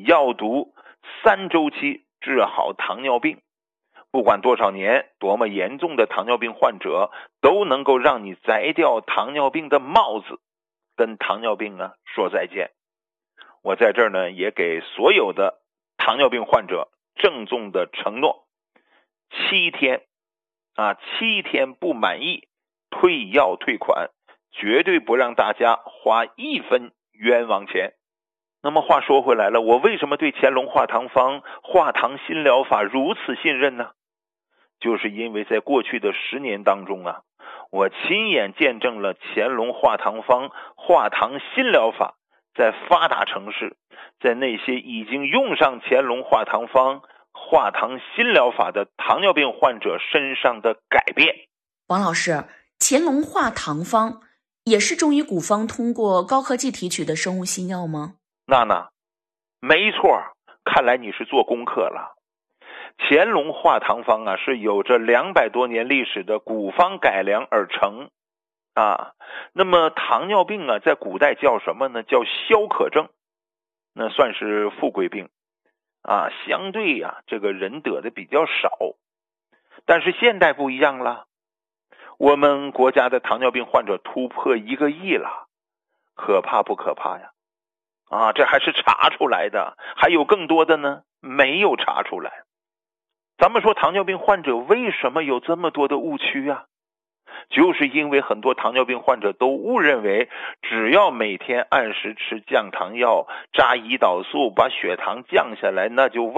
药毒3周期治好糖尿病。不管多少年，多么严重的糖尿病患者，都能够让你摘掉糖尿病的帽子，跟糖尿病说再见。我在这儿呢，也给所有的糖尿病患者郑重的承诺，7天不满意，退药退款，绝对不让大家花1分冤枉钱。那么话说回来了，我为什么对乾隆化糖方、化糖新疗法如此信任呢？就是因为在过去的10年当中我亲眼见证了乾隆化糖方、化糖新疗法在发达城市，在那些已经用上乾隆化糖方、化糖新疗法的糖尿病患者身上的改变。 王老师，乾隆化糖方也是中医古方通过高科技提取的生物新药吗？ 娜娜，没错，看来你是做功课了。乾隆化糖方是有着200多年历史的古方改良而成那么糖尿病在古代叫什么呢？叫消渴症，那算是富贵病相对这个人得的比较少。但是现代不一样了，我们国家的糖尿病患者突破1个亿了，可怕不可怕呀？这还是查出来的，还有更多的呢没有查出来。咱们说糖尿病患者为什么有这么多的误区就是因为很多糖尿病患者都误认为只要每天按时吃降糖药、扎胰岛素，把血糖降下来，那就